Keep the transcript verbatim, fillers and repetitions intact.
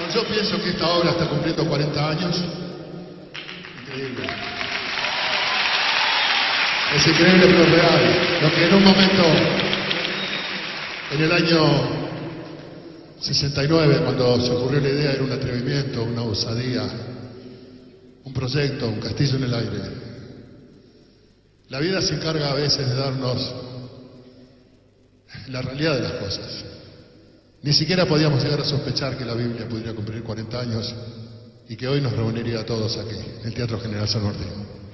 yo pienso que esta obra está cumpliendo cuarenta años. Increíble. Es increíble, pero es real. Lo que en un momento, en el año sesenta y nueve, cuando se ocurrió la idea, era un atrevimiento, una osadía, un proyecto, un castillo en el aire. La vida se encarga a veces de darnos la realidad de las cosas. Ni siquiera podíamos llegar a sospechar que la Biblia podría cumplir cuarenta años y que hoy nos reuniría a todos aquí, en el Teatro General San Martín.